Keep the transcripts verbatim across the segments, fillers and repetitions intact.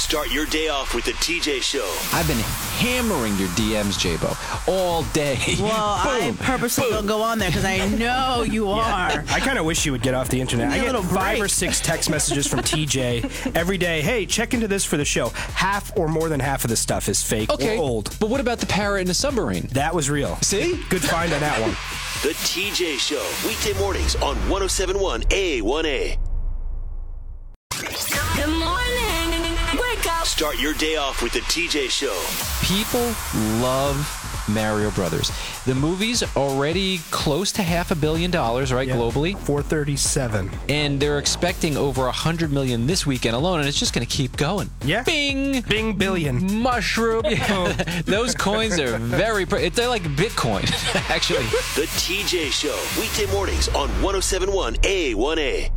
Start your day off with the T J Show. I've been hammering your D Ms, J-Bo, all day. Well, I purposely don't go on there because I know you are. I kind of wish you would get off the internet. I get five or six text messages from T J every day. Hey, check into this for the show. Half or more than half of the stuff is fake Okay, or old. But what about the parrot in the submarine? That was real. See? Good find on that one. The T J Show, weekday mornings on one oh seven point one A one A. Good morning. Wake up. Start your day off with the T J Show. People love Mario Brothers. The movie's already close to half a billion dollars, right, Yeah. globally? four thirty-seven. And they're expecting over one hundred million this weekend alone, and it's just going to keep going. Yeah. Bing! Bing billion. Mushroom. Yeah. Those coins are very... Pre- they're like Bitcoin, actually. The T J Show, weekday mornings on one oh seven point one A one A.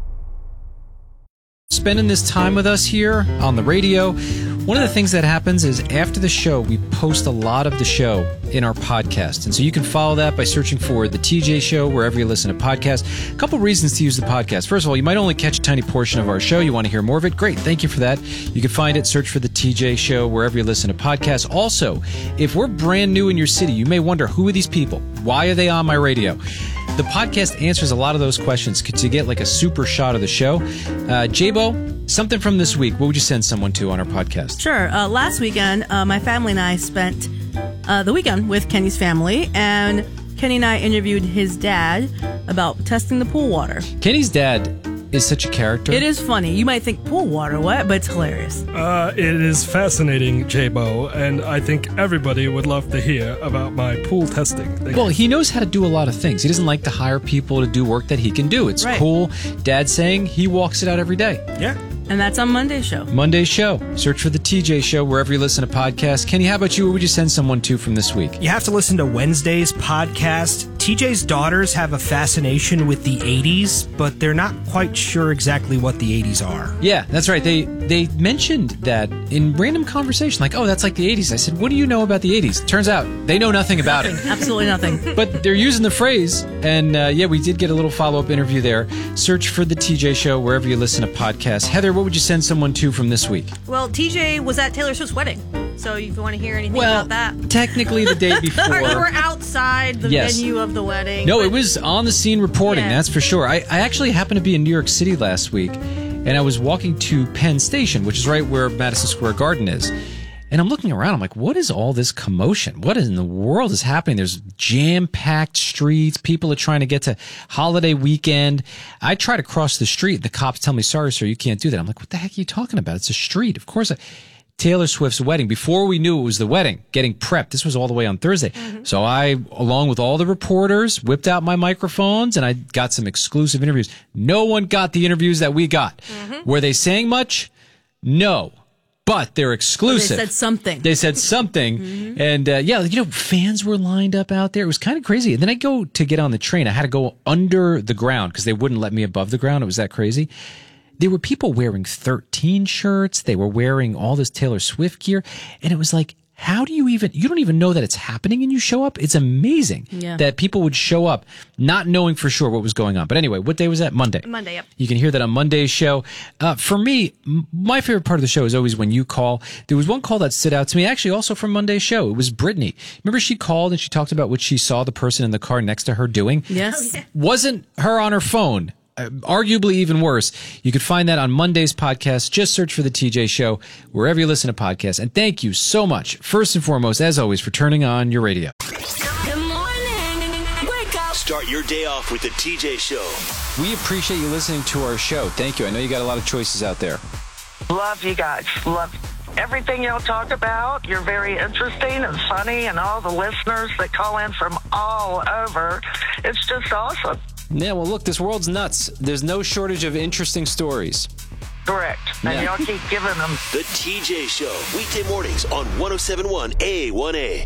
Spending this time with us here on the radio. One of the things that happens is after the show, we post a lot of the show in our podcast. And so you can follow that by searching for The T J Show wherever you listen to podcasts. A couple reasons to use the podcast. First of all, you might only catch a tiny portion of our show. You want to hear more of it? Great. Thank you for that. You can find it. Search for The T J Show wherever you listen to podcasts. Also, if we're brand new in your city, you may wonder, who are these people? Why are they on my radio? The podcast answers a lot of those questions to get like a super shot of the show. Uh, J-Bo, something from this week. What would you send someone to on our podcast? Sure. Uh, last weekend, uh, my family and I spent uh, the weekend with Kenny's family, and Kenny and I interviewed his dad about testing the pool water. Kenny's dad is such a character. It is funny. You might think pool water, what? But it's hilarious. Uh, it is fascinating, J-Bo, and I think everybody would love to hear about my pool testing. They- Well, he knows how to do a lot of things. He doesn't like to hire people to do work that he can do. It's Right. cool. Dad's saying he walks it out every day. Yeah. And that's on Monday's show. Monday's show. Search for The T J Show wherever you listen to podcasts. Kenny, how about you? What would you send someone to from this week? You have to listen to Wednesday's podcast. T J's daughters have a fascination with the eighties, but they're not quite sure exactly what the eighties are. Yeah, that's right. They they mentioned that in random conversation, like, oh, that's like the eighties. I said, what do you know about the eighties? Turns out they know nothing about it. Absolutely nothing. But they're using the phrase, and uh, yeah, we did get a little follow-up interview there. Search for The T J Show wherever you listen to podcasts. Heather, what would you send someone to from this week? Well, T J was at Taylor Swift's wedding, so if you want to hear anything Well, about that. technically the day before. Or you were outside the Yes. venue of the wedding. No, but- it was on the scene reporting, Yeah. that's for sure. I, I actually happened to be in New York City last week, and I was walking to Penn Station, which is right where Madison Square Garden is. And I'm looking around, I'm like, what is all this commotion? What in the world is happening? There's jam-packed streets. People are trying to get to holiday weekend. I try to cross the street. The cops tell me, sorry, sir, you can't do that. I'm like, what the heck are you talking about? It's a street. Of course I... Taylor Swift's wedding. Before we knew it was the wedding, getting prepped. This was all the way on Thursday. Mm-hmm. So I, along with all the reporters, whipped out my microphones and I got some exclusive interviews. No one got the interviews that we got. Mm-hmm. Were they saying much? No. But they're exclusive. They said something. They said something. Mm-hmm. And uh, yeah, you know, fans were lined up out there. It was kind of crazy. And then I go to get on the train. I had to go under the ground because they wouldn't let me above the ground. It was that crazy. There were people wearing thirteen shirts. They were wearing all this Taylor Swift gear. And it was like, how do you even, you don't even know that it's happening and you show up? It's amazing Yeah. that people would show up not knowing for sure what was going on. But anyway, what day was that? Monday. Monday, yep. You can hear that on Monday's show. Uh, for me, m- my favorite part of the show is always when you call. There was one call that stood out to me, actually also from Monday's show. It was Brittany. Remember she called and she talked about what she saw the person in the car next to her doing? Yes. Wasn't her on her phone. Uh, arguably even worse. You could find that on Monday's podcast. Just search for The T J Show wherever you listen to podcasts. And thank you so much, first and foremost, as always, for turning on your radio. Good morning. Wake up. Start your day off with the T J Show. We appreciate you listening to our show. Thank you. I know you got a lot of choices out there. Love you guys. Love everything y'all talk about. You're very interesting and funny, and all the listeners that call in from all over. It's just awesome. Yeah, well, look, this world's nuts. There's no shortage of interesting stories. Correct. And Yeah. y'all keep giving them. The T J Show, weekday mornings on one oh seven point one A one A.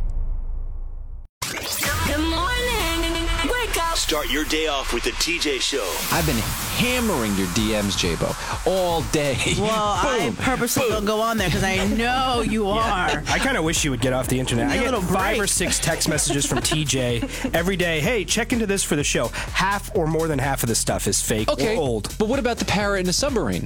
Good morning. Wake up. Start your day off with the T J Show. I've been hammering your D Ms, J-Bo, all day. Well, I purposely don't go on there because I know you are. I kind of wish you would get off the internet. I Give me a get little five break. or six text messages from T J every day. Hey, check into this for the show. Half or more than half of the stuff is fake Okay, or old. but what about the parrot in the submarine?